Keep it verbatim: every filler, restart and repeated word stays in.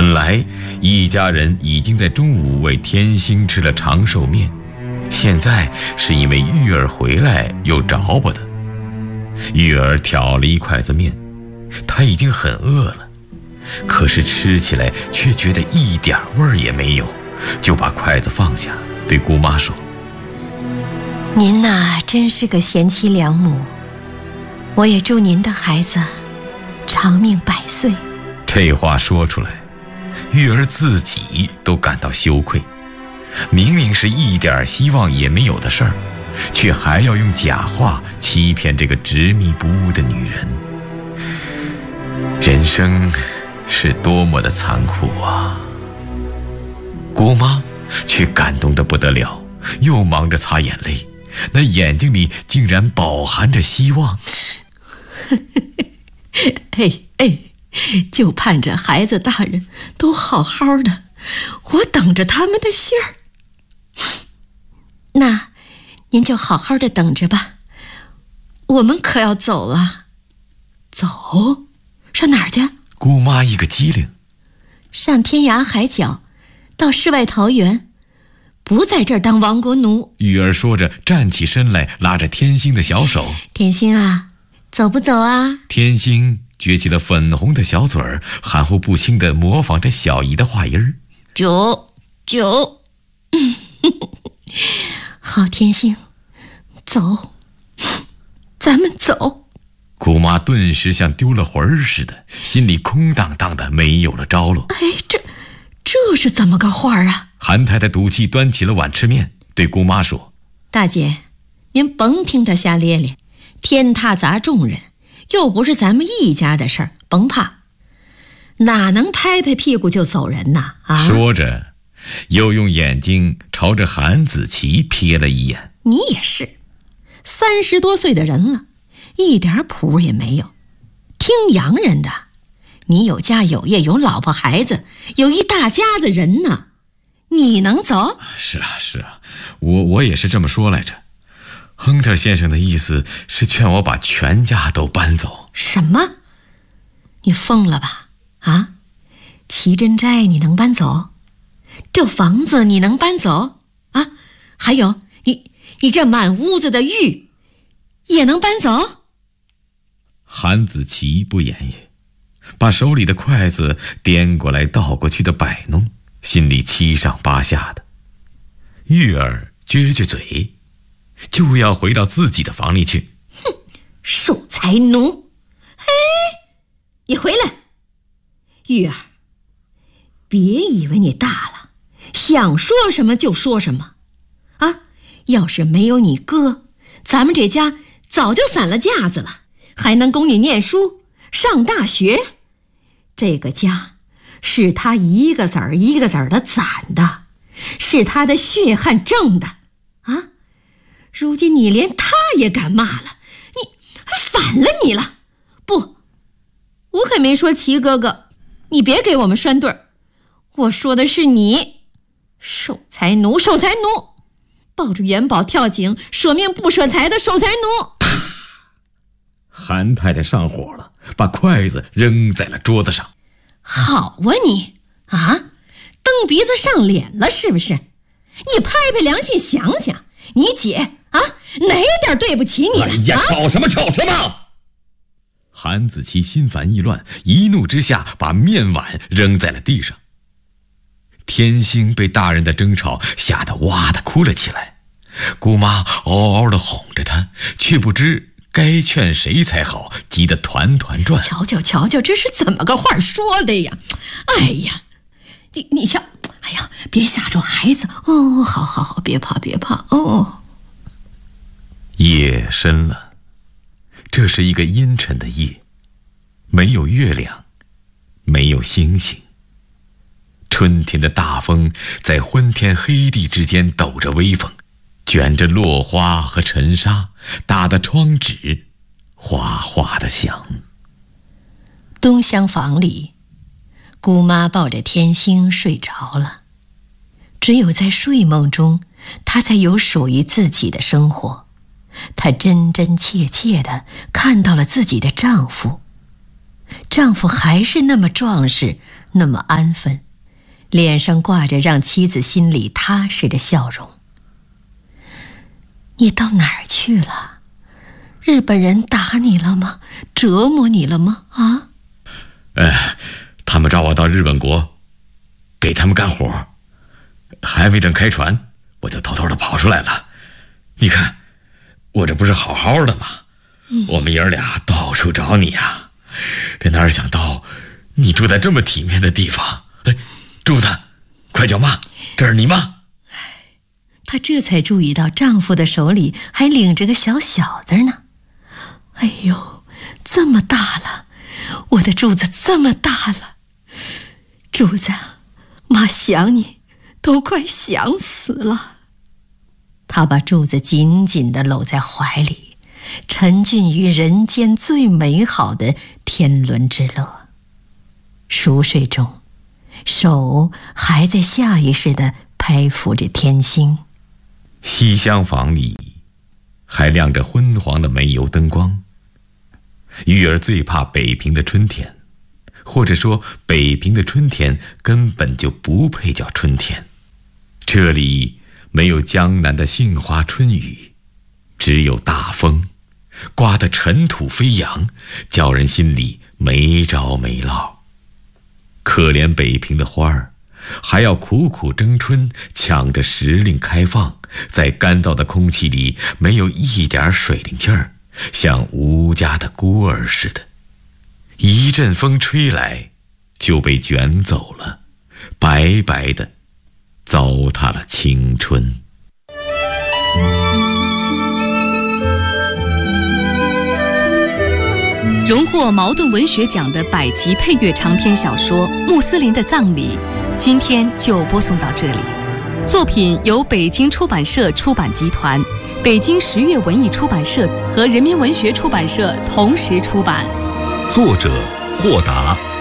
本来一家人已经在中午为天星吃了长寿面，现在是因为玉儿回来又着吧的。玉儿挑了一筷子面，她已经很饿了，可是吃起来却觉得一点味儿也没有，就把筷子放下，对姑妈说： 您呐，真是个贤妻良母，我也祝您的孩子长命百岁。 这话说出来，玉儿自己都感到羞愧，明明是一点希望也没有的事儿，却还要用假话欺骗这个执迷不悟的女人。人生是多么的残酷啊！姑妈却感动得不得了，又忙着擦眼泪，那眼睛里竟然饱含着希望。 哎哎，就盼着孩子大人都好好的，我等着他们的信儿。那您就好好的等着吧，我们可要走了。走？上哪儿去？ 姑妈一个机灵， 上天涯海角，到世外桃源，不在这儿当亡国奴。 玉儿说着站起身来，拉着天星的小手。 天星啊，走不走啊？天星撅起了粉红的小嘴儿，含糊不清地模仿着小姨的话音儿。 九九，好，天星，走，咱们走。 姑妈顿时像丢了魂儿似的，心里空荡荡的，没有了着落。 哎，这这是怎么个话啊？ 韩太太赌气端起了碗吃面，对姑妈说： 大姐，您甭听他瞎咧咧，天塌砸众人，又不是咱们一家的事儿，甭怕，哪能拍拍屁股就走人呐？啊！ 说着又用眼睛朝着韩子琪瞥了一眼。 你也是三十多岁的人了，一点谱也没有，听洋人的。你有家有业，有老婆孩子，有一大家子人呢，你能走？ 是啊是啊，我我也是这么说来着。亨特先生的意思是劝我把全家都搬走。 什么？你疯了吧？啊，齐珍斋你能搬走？这房子你能搬走啊？还有你你这满屋子的玉也能搬走？ 韩子琪不言语，把手里的筷子颠过来倒过去的摆弄，心里七上八下的。玉儿撅撅嘴，就要回到自己的房里去。 哼，守财奴！嘿，你回来，玉儿，别以为你大了，想说什么就说什么啊！要是没有你哥，咱们这家早就散了架子了，还能供你念书上大学。这个家是他一个子儿一个子儿的攒的，是他的血汗挣的啊！如今你连他也敢骂了，你还反了你了。不，我可没说齐哥哥，你别给我们拴对儿，我说的是你，守财奴，守财奴，抱着元宝跳井，舍命不舍财的守财奴。 韩太太上火了，把筷子扔在了桌子上。 好啊你啊，蹬鼻子上脸了是不是？你拍拍良心想想，你姐啊哪点对不起你了？ 哎呀，吵什么吵什么！韩子琪心烦意乱，一怒之下把面碗扔在了地上。天星被大人的争吵吓得哇的哭了起来，姑妈嗷嗷地哄着她，却不知该劝谁才好，急得团团转。 瞧瞧瞧瞧，这是怎么个话说的呀？哎呀，你你瞧，哎呀，别吓着孩子哦！好好好，别怕别怕哦。 夜深了，这是一个阴沉的夜，没有月亮，没有星星。春天的大风在昏天黑地之间抖着微风，卷着落花和尘沙，打得窗纸哗哗地响。 东厢房里，姑妈抱着天星睡着了。只有在睡梦中，她才有属于自己的生活。她真真切切地看到了自己的丈夫， 丈夫还是那么壮实，那么安分，脸上挂着让妻子心里踏实的笑容。你到哪儿去了？日本人打你了吗？折磨你了吗？啊？ 哎，他们找我到日本国，给他们干活，还没等开船，我就偷偷的跑出来了。你看，我这不是好好的吗？嗯、我们爷儿俩到处找你呀，这哪儿想到你住在这么体面的地方。哎，柱子，快叫妈，这是你妈。 她这才注意到丈夫的手里还领着个小小子呢。哎呦，这么大了，我的柱子这么大了。柱子，妈想你都快想死了。她把柱子紧紧地搂在怀里，沉浸于人间最美好的天伦之乐。熟睡中，手还在下意识地拍抚着天星。 西厢房里还亮着昏黄的煤油灯光。玉儿最怕北平的春天，或者说北平的春天根本就不配叫春天。这里没有江南的杏花春雨，只有大风，刮得尘土飞扬，叫人心里没着没落。可怜北平的花儿，还要苦苦争春，抢着时令开放，在干燥的空气里没有一点水灵气儿，像无家的孤儿似的。一阵风吹来，就被卷走了，白白的糟蹋了青春。 荣获茅盾文学奖的百集配乐长篇小说《穆斯林的葬礼》，今天就播送到这里。作品由北京出版社出版集团、北京十月文艺出版社和人民文学出版社同时出版。 作者霍达。